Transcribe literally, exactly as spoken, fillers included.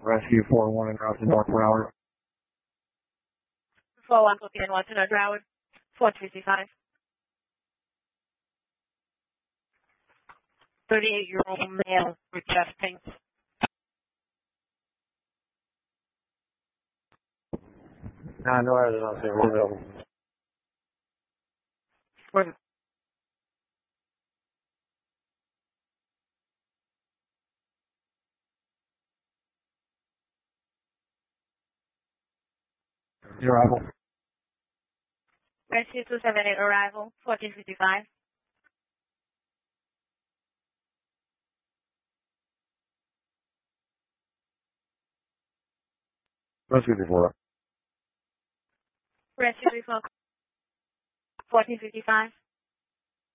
Rescue four one en route to North Broward. four one copy and one to North Broward. four three five. thirty-eight-year-old male with chest pains. No, no evidence on scene. We're available. We're Your arrival. Rescue two seven eight arrival. fourteen fifty-five. Rescue before. Rescue three four. fourteen fifty-five.